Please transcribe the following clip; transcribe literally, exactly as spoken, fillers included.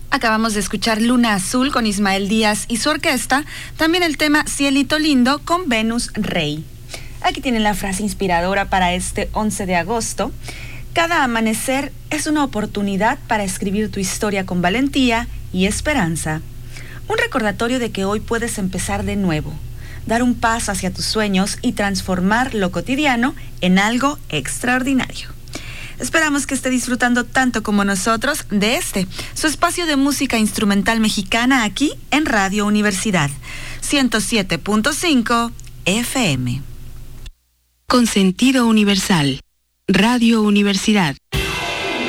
Acabamos de escuchar Luna Azul con Ismael Díaz y su orquesta, también el tema Cielito Lindo con Venus Rey. Aquí tienen la frase inspiradora para este once de agosto. Cada amanecer es una oportunidad para escribir tu historia con valentía y esperanza. Un recordatorio de que hoy puedes empezar de nuevo, dar un paso hacia tus sueños y transformar lo cotidiano en algo extraordinario. Esperamos que esté disfrutando tanto como nosotros de este, su espacio de música instrumental mexicana aquí en Radio Universidad, ciento siete punto cinco F M. Con sentido universal, Radio Universidad.